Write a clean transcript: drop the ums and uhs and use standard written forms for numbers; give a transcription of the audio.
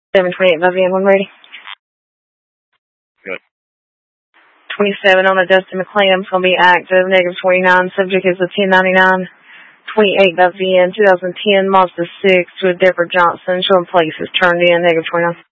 728 by VN1 ready. Good. 27 on a Dustin McLean. It's going to be active. Negative 29. Subject is a 1099. 28 by VN 2010 Mazda 6 to a Deborah Johnson. Showing places turned in. Negative 29.